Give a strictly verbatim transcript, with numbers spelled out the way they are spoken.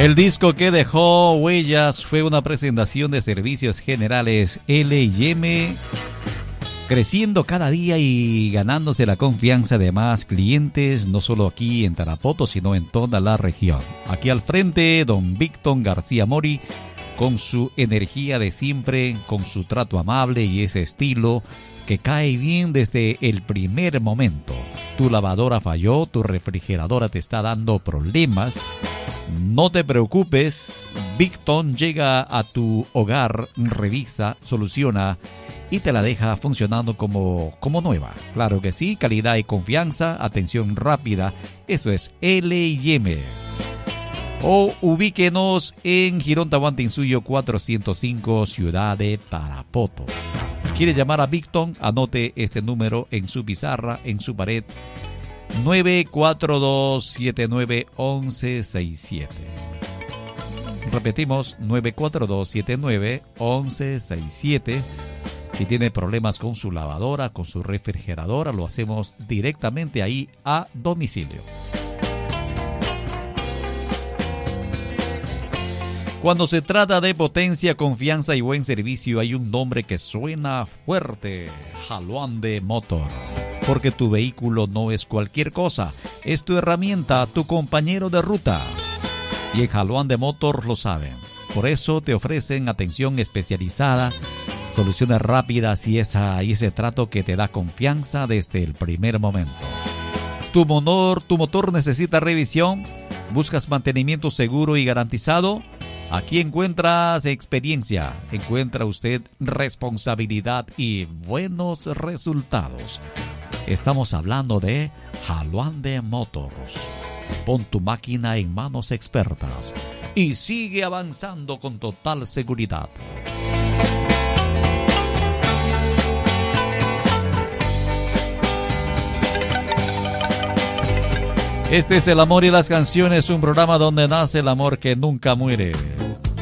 El disco que dejó huellas fue una presentación de Servicios Generales L y M, creciendo cada día y ganándose la confianza de más clientes, no solo aquí en Tarapoto, sino en toda la región. Aquí al frente, don Víctor García Mori, con su energía de siempre, con su trato amable y ese estilo que cae bien desde el primer momento. Tu lavadora falló, tu refrigeradora te está dando problemas. No te preocupes, Víctor llega a tu hogar, revisa, soluciona y te la deja funcionando como, como nueva. Claro que sí, calidad y confianza, atención rápida, eso es L y M. O ubíquenos en Girón Tahuantinsuyo cuatrocientos cinco, Ciudad de Tarapoto. ¿Quiere llamar a Víctor? Anote este número en su pizarra, en su pared. nueve cuatro dos siete nueve uno uno seis siete. Repetimos, nueve cuatro dos siete nueve uno uno seis siete. Si tiene problemas con su lavadora, con su refrigeradora, lo hacemos directamente ahí a domicilio. Cuando se trata de potencia, confianza y buen servicio, hay un nombre que suena fuerte: Jaluande Motor. Porque tu vehículo no es cualquier cosa, es tu herramienta, tu compañero de ruta. Y en Jaluande Motor lo saben. Por eso te ofrecen atención especializada, soluciones rápidas y, esa, y ese trato que te da confianza desde el primer momento. Tu motor, tu motor necesita revisión, buscas mantenimiento seguro y garantizado. Aquí encuentras experiencia, encuentra usted responsabilidad y buenos resultados. Estamos hablando de Jaluande Motors. Pon tu máquina en manos expertas y sigue avanzando con total seguridad. Este es El Amor y las Canciones, un programa donde nace el amor que nunca muere.